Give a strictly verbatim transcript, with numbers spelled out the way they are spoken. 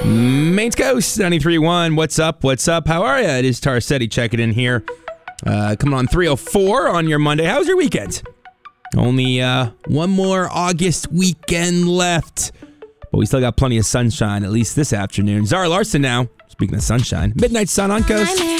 Maine's Coast ninety-three point one. What's up? What's up? How are you? It is Tarcetti checking in here. Uh, coming on three oh four on your Monday. How was your weekend? Only uh, one more August weekend left. But we still got plenty of sunshine, at least this afternoon. Zara Larson now. Speaking of sunshine. Midnight Sun on Coast.